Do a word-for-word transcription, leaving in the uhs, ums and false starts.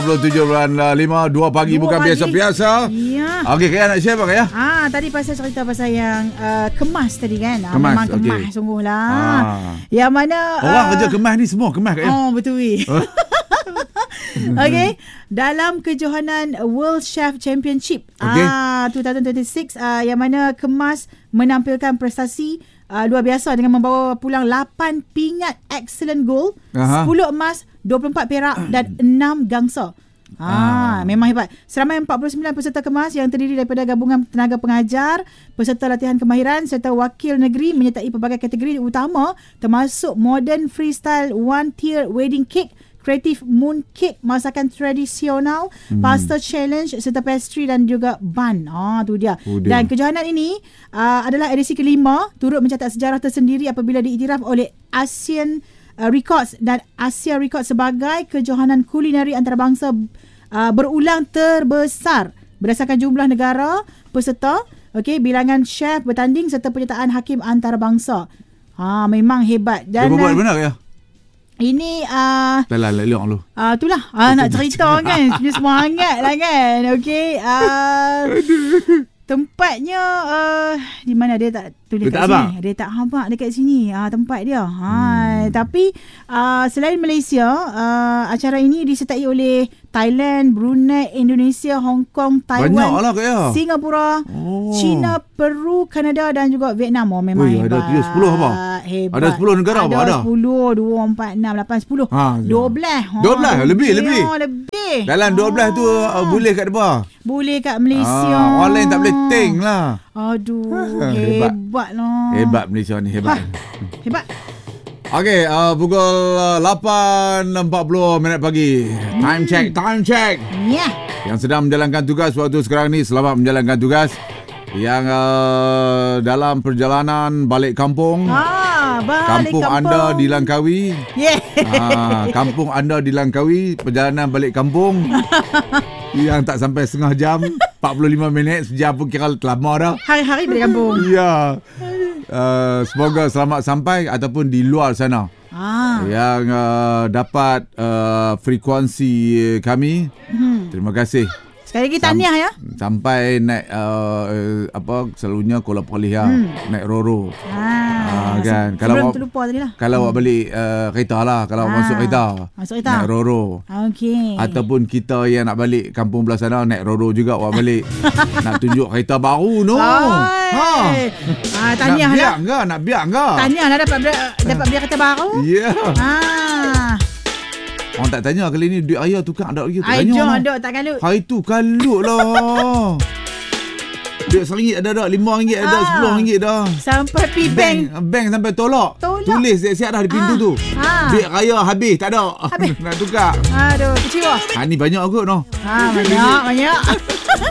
dua puluh tujuh lima, dua pagi dua bukan biasa-biasa. Ya. Okey, Kaya nak share apa Kaya? Ah, tadi pasal cerita pasal yang uh, kemas tadi kan. Ah, kemas, memang kemas okay. sungguhlah. Ah. Yang mana orang uh, kerja kemas ni semua kemas Kaya. Oh, betul weh. Okey, dalam kejohanan World Chef Championship okay. ah dua ribu dua puluh enam ah, yang mana Kemas menampilkan prestasi uh, luar biasa dengan membawa pulang lapan pingat excellent goal, Aha. sepuluh emas, dua puluh empat perak dan enam gangsa. Ah, ah, memang hebat. Seramai empat puluh sembilan peserta kemas yang terdiri daripada gabungan tenaga pengajar, peserta latihan kemahiran serta wakil negeri menyertai pelbagai kategori utama termasuk modern freestyle one tier wedding cake, kreatif moon cake, masakan tradisional, hmm. pasta challenge serta pastry dan juga bun. Ah, tu dia. Oh, dia. Dan kejohanan ini uh, adalah edisi kelima, turut mencatat sejarah tersendiri apabila diiktiraf oleh ASEAN uh, Records dan Asia Records sebagai kejohanan kulinari antarabangsa uh, berulang terbesar berdasarkan jumlah negara peserta, okey, bilangan chef bertanding serta penyertaan hakim antarabangsa. Ha, memang hebat. Dan dia buat benar ya? Ini uh, dah lah lelong lu. Ah uh, itulah uh, nak cerita kan, punya semangat lah kan. Okey, uh, tempatnya uh, di mana dia tak tulis dia kat tak sini. abang. Dia tak habaq dekat sini. Ah uh, tempat dia. Ha hmm. tapi uh, selain Malaysia, uh, acara ini disertai oleh Thailand, Brunei, Indonesia, Hong Kong, Taiwan, lah, Singapura, oh. China, Peru, Kanada dan juga Vietnam. Oh memang Ui, hebat. ada sepuluh apa? Hebat. Ada sepuluh negara apa ada? Ada sepuluh, dua, empat, enam, lapan, sepuluh. Ha, dua belas. dua belas ha, lebih lebih. Oh, lebih. Dalam dua belas tu uh, boleh kat depan. Boleh kat Malaysia. Ah, orang lain tak boleh ting lah. Aduh, ha, hebat. Hebat lah. Hebat Malaysia ni, hebat. Ha, hebat. Okey, uh, pukul lapan empat puluh minit pagi. Time check, time check. Ya. Yeah. Yang sedang menjalankan tugas waktu sekarang ni, selamat menjalankan tugas. Yang uh, dalam perjalanan balik kampung. Ah, balik kampung. Kampung anda di Langkawi. Yeah. Ah, kampung anda di Langkawi, perjalanan balik kampung. yang tak sampai setengah jam, empat puluh lima minit, sejam pun kira lama dah. Hari-hari balik kampung. Ya. Uh, semoga selamat sampai ataupun di luar sana. Ah. Yang uh, dapat uh, frekuensi kami. Hmm. Terima kasih. Sekali lagi tahniah ya. Sampai naik uh, uh, apa selalunya Kuala Poliha, hmm. naik Roro. Ah, uh, kan. Kalau awak terlupa tadi lah. Kalau awak hmm. balik uh, kereta lah, kalau ah. masuk kereta. Masuk kereta. Naik Roro. Okey. Ataupun kita yang nak balik kampung belah sana naik Roro juga awak balik. Nak tunjuk kereta baru no. Ha. Ah, tahniah lah. Nak biar enggak? Nak biar enggak? Tahniah lah dapat dapat biar kereta baru. Ya. Yeah. Ah. Orang tak tanya kali ni duit ayah tukar ada lagi. Ay, jom ada tak kalut. Hari tu kalut lah. Duit seringgit ada dah, lima ringgit ada, ah. sepuluh ringgit dah. Sampai pi bank. Bank, bank sampai tolak. Tolak. Tulis siap-siap dah di pintu ah. tu. Ah. Duit raya habis, tak ada. Habis. Nak tukar. Aduh, kecewa. Ha ni banyak kot noh. Ha, banyak, banyak.